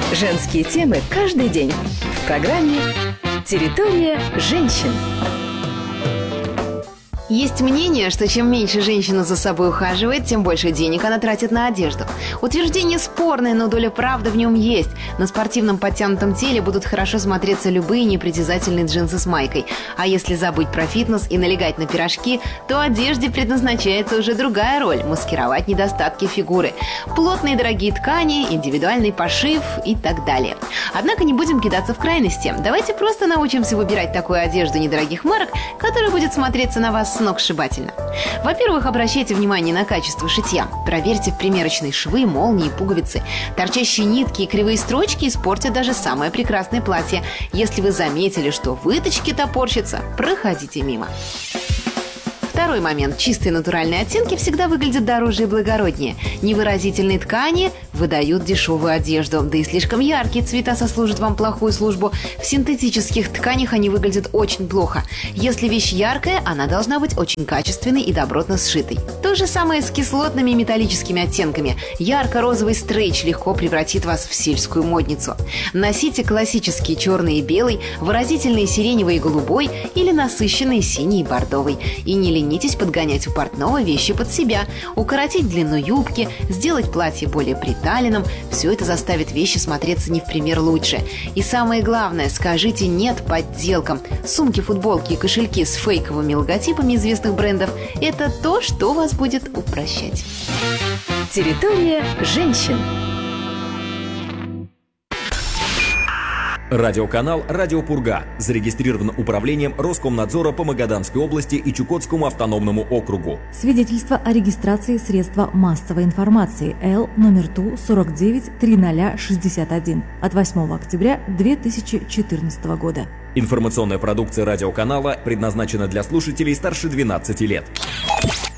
Женские темы каждый день в программе «Территория женщин». Есть мнение, что чем меньше женщина за собой ухаживает, тем больше денег она тратит на одежду. Утверждение спорное, но доля правды в нем есть. На спортивном подтянутом теле будут хорошо смотреться любые непритязательные джинсы с майкой. А если забыть про фитнес и налегать на пирожки, то одежде предназначается уже другая роль – маскировать недостатки фигуры. Плотные дорогие ткани, индивидуальный пошив и так далее. Однако не будем кидаться в крайности. Давайте просто научимся выбирать такую одежду недорогих марок, которая будет смотреться на вас сногсшибательно. Во-первых, обращайте внимание на качество шитья. Проверьте в примерочной швы, молнии, пуговицы. Торчащие нитки и кривые строчки испортят даже самое прекрасное платье. Если вы заметили, что выточки топорщатся, проходите мимо. Второй момент. Чистые натуральные оттенки всегда выглядят дороже и благороднее. Невыразительные ткани выдают дешевую одежду. Да и слишком яркие цвета сослужат вам плохую службу. В синтетических тканях они выглядят очень плохо. Если вещь яркая, она должна быть очень качественной и добротно сшитой. То же самое с кислотными металлическими оттенками. Ярко-розовый стрейч легко превратит вас в сельскую модницу. Носите классические черный и белый, выразительные сиреневый и голубой или насыщенные синий и бордовый. И не ленитесь подгонять у портного вещи под себя, укоротить длину юбки, сделать платье более приталенным. Все это заставит вещи смотреться не в пример лучше. И самое главное, скажите «нет» подделкам. Сумки, футболки и кошельки с фейковыми логотипами известных брендов – это то, что вас будет упрощать. Территория женщин. Радиоканал «Радио Пурга» зарегистрирован управлением Роскомнадзора по Магаданской области и Чукотскому автономному округу. Свидетельство о регистрации средства массовой информации Л номер ТУ 493061 от 8 октября 2014 года. Информационная продукция радиоканала предназначена для слушателей старше 12 лет.